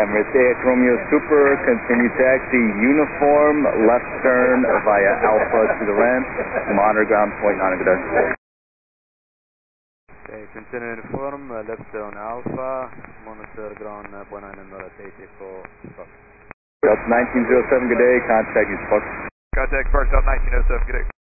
Emirates AX Romeo Super, continue taxi uniform, left turn via Alpha to the ramp, monitor ground point 9 good day. Okay, continue uniform, left turn Alpha, monitor ground point 9 and for Fox. Delta 1907, good day, contact you Fox. Contact Spark Delta 1907, good day.